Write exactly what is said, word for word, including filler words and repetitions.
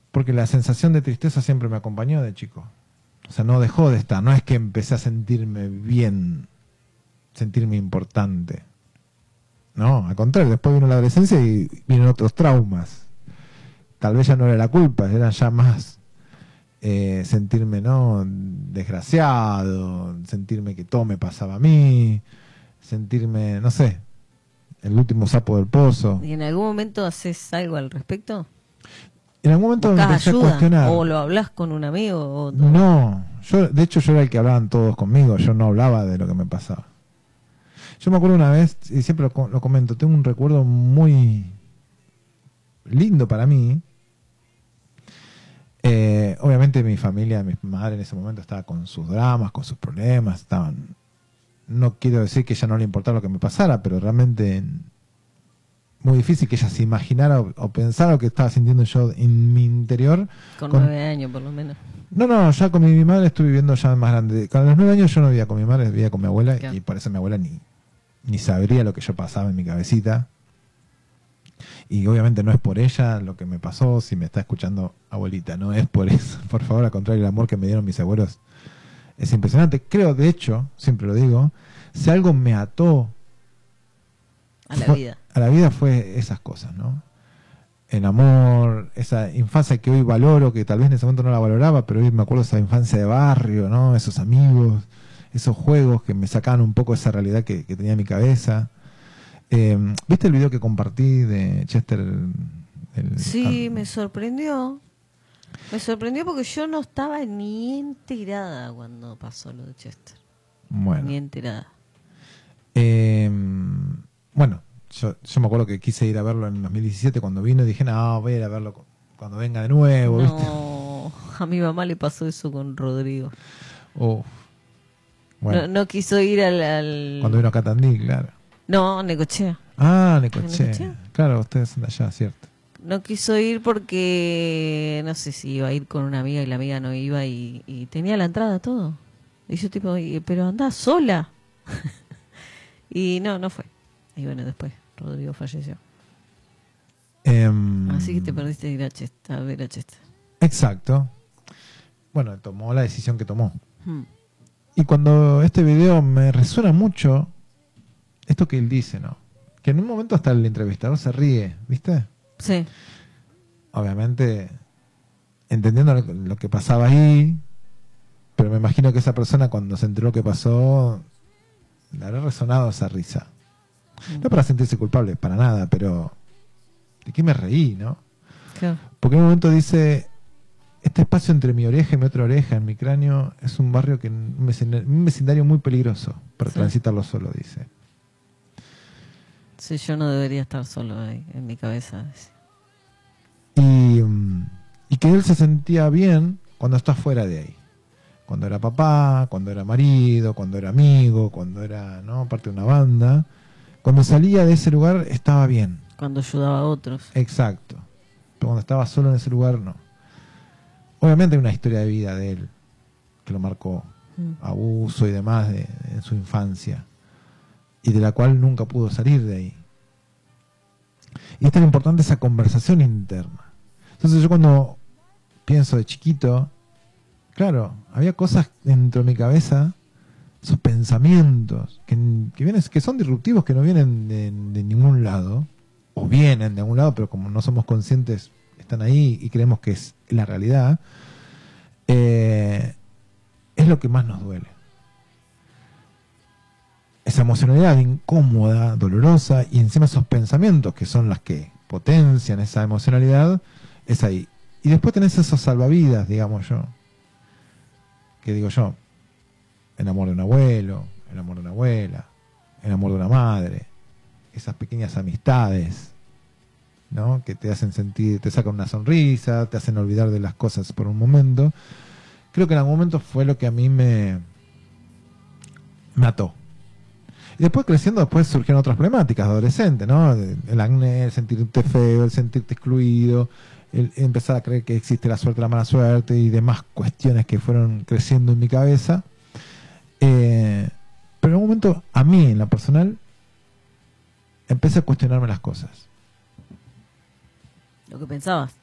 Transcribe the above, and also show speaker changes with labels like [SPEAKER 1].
[SPEAKER 1] porque la sensación de tristeza siempre me acompañó de chico. O sea, no dejó de estar. No es que empecé a sentirme bien, sentirme importante. No, al contrario, después vino la adolescencia y vienen otros traumas. Tal vez ya no era la culpa, era ya más eh, sentirme, ¿no?, desgraciado, sentirme que todo me pasaba a mí, sentirme, no sé, el último sapo del pozo.
[SPEAKER 2] ¿Y en algún momento haces algo al respecto?
[SPEAKER 1] En algún momento me empecé
[SPEAKER 2] ayuda,
[SPEAKER 1] a cuestionar.
[SPEAKER 2] ¿O lo hablas con un amigo? O
[SPEAKER 1] no, yo de hecho yo era el que hablaban todos conmigo, yo no hablaba de lo que me pasaba. Yo me acuerdo una vez, y siempre lo, lo comento, tengo un recuerdo muy lindo para mí. Eh, obviamente mi familia, mi madre en ese momento estaba con sus dramas, con sus problemas, estaban... No quiero decir que ella no le importara lo que me pasara, pero realmente muy difícil que ella se imaginara o, o pensara lo que estaba sintiendo yo en mi interior.
[SPEAKER 2] Con,
[SPEAKER 1] con
[SPEAKER 2] nueve años por lo menos.
[SPEAKER 1] No, no, ya con mi, mi madre estuve viviendo ya más grande. Con los nueve años yo no vivía con mi madre, vivía con mi abuela, claro. Y por eso mi abuela ni, ni sabría lo que yo pasaba en mi cabecita. Y obviamente no es por ella lo que me pasó, si me está escuchando abuelita, no es por eso. Por favor, al contrario, el amor que me dieron mis abuelos es impresionante. Creo, de hecho, siempre lo digo, si algo me ató
[SPEAKER 2] a la
[SPEAKER 1] fue,
[SPEAKER 2] vida.
[SPEAKER 1] A la vida fue esas cosas, ¿no? El amor, esa infancia que hoy valoro, que tal vez en ese momento no la valoraba, pero hoy me acuerdo de esa infancia de barrio, ¿no? Esos amigos, esos juegos que me sacaban un poco esa realidad que, que tenía en mi cabeza. Eh, ¿Viste el video que compartí de Chester? El,
[SPEAKER 2] sí,
[SPEAKER 1] ah,
[SPEAKER 2] me sorprendió. Me sorprendió porque yo no estaba ni enterada cuando pasó lo de Chester.
[SPEAKER 1] Bueno.
[SPEAKER 2] Ni enterada.
[SPEAKER 1] Eh, bueno, yo, yo me acuerdo que quise ir a verlo en dos mil diecisiete cuando vino y dije, no, voy a ir a verlo cuando venga de nuevo.
[SPEAKER 2] No, ¿viste? A mi mamá le pasó eso con Rodrigo.
[SPEAKER 1] Oh, bueno.
[SPEAKER 2] no, no quiso ir al, al...
[SPEAKER 1] Cuando vino a Catandí, claro.
[SPEAKER 2] No, Necochea.
[SPEAKER 1] Ah, Necochea.
[SPEAKER 2] ¿Necochea?
[SPEAKER 1] Claro, ustedes son de allá, cierto.
[SPEAKER 2] No quiso ir porque no sé si iba a ir con una amiga y la amiga no iba y, y tenía la entrada todo. Y yo tipo, pero andá sola. Y no, no fue. Y bueno, después Rodrigo falleció.
[SPEAKER 1] Um,
[SPEAKER 2] Así que te perdiste de ir a, Chester, a ver a Chester.
[SPEAKER 1] Exacto. Bueno, tomó la decisión que tomó.
[SPEAKER 2] Hmm.
[SPEAKER 1] Y cuando este video me resuena mucho esto que él dice, ¿no? Que en un momento hasta el entrevistador se ríe, ¿viste?
[SPEAKER 2] Sí.
[SPEAKER 1] Obviamente entendiendo lo, lo que pasaba ahí, pero me imagino que esa persona cuando se enteró que pasó le habrá resonado esa risa. Mm. No para sentirse culpable, para nada, pero ¿de qué me reí, no?
[SPEAKER 2] Claro.
[SPEAKER 1] Porque en un momento dice, este espacio entre mi oreja y mi otra oreja, en mi cráneo, es un barrio que un vecindario, un vecindario muy peligroso para sí. transitarlo solo, dice.
[SPEAKER 2] Sí, yo no debería estar solo ahí, en mi cabeza.
[SPEAKER 1] Y, y que él se sentía bien cuando está fuera de ahí. Cuando era papá, cuando era marido, cuando era amigo, cuando era, ¿no?, parte de una banda. Cuando salía de ese lugar estaba bien.
[SPEAKER 2] Cuando ayudaba a otros.
[SPEAKER 1] Exacto. Pero cuando estaba solo en ese lugar, no. Obviamente hay una historia de vida de él que lo marcó. Mm. Abuso y demás de, de, en su infancia. Y de la cual nunca pudo salir de ahí. Y es tan importante esa conversación interna. Entonces yo cuando pienso de chiquito, claro, había cosas dentro de mi cabeza, esos pensamientos que, que, vienen, que son disruptivos, que no vienen de, de ningún lado, o vienen de algún lado, pero como no somos conscientes, están ahí y creemos que es la realidad, eh, es lo que más nos duele. Esa emocionalidad incómoda, dolorosa, y encima esos pensamientos que son las que potencian esa emocionalidad, es ahí. Y después tenés esos salvavidas, digamos yo, que digo yo, el amor de un abuelo, el amor de una abuela, el amor de una madre, esas pequeñas amistades, ¿no?, que te hacen sentir, te sacan una sonrisa, te hacen olvidar de las cosas por un momento. Creo que en algún momento fue lo que a mí me, me ató. Y después creciendo, después surgieron otras problemáticas adolescentes, ¿no? El acné, el sentirte feo, el sentirte excluido, el empezar a creer que existe la suerte, la mala suerte y demás cuestiones que fueron creciendo en mi cabeza. Eh, pero en un momento, a mí, en la personal, empecé a cuestionarme las cosas.
[SPEAKER 2] Lo que pensabas.